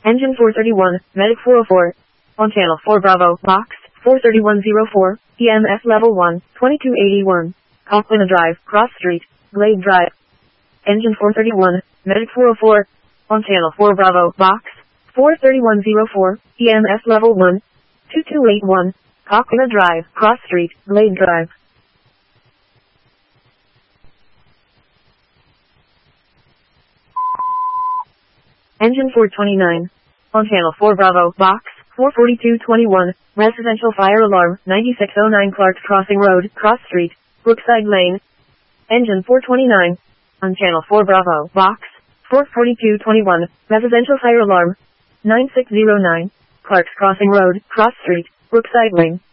Engine 431, Medic 404. On channel 4 Bravo, box 43104, EMS level 1, 2281. Coquina Drive, Cross Street, Glade Drive. Engine 431, Medic 404. On channel 4 Bravo, box 43104, EMS level 1, 2281. Coquina Drive, Cross Street, Glade Drive. Engine 429. On channel 4 Bravo, box 44221, residential fire alarm, 9609 Clark Crossing Road, Cross Street, Brookside Lane. Engine 429. On channel 4 Bravo, box 44221, residential fire alarm, 9609, Clark Crossing Road, Cross Street, Brookside Lane.